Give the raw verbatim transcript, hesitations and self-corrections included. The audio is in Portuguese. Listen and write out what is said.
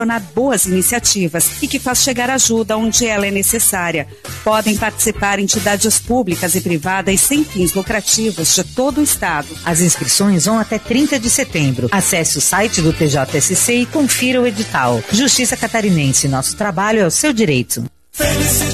boas iniciativas e que faz chegar ajuda onde ela é necessária. Podem participar entidades públicas e privadas sem fins lucrativos de todo o estado. As inscrições vão até trinta de setembro. Acesse o site do T J S C e confira o edital. Justiça Catarinense, nosso trabalho é o seu direito.